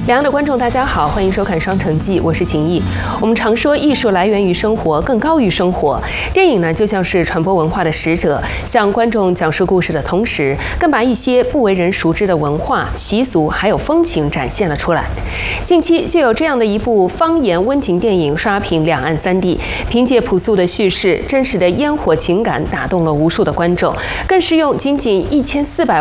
两岸的观众，大家好，欢迎收看《双城记》，我是秦毅。我们常说艺术来源于生活，更高于生活。电影呢，就像是传播文化的使者，向观众讲述故事的同时，更把一些不为人熟知的文化、习俗还有风情展现了出来。近期就有这样的一部方言温情电影刷屏两岸三地，凭借朴素的叙事、真实的烟火情感，打动了无数的观众，更是用仅1400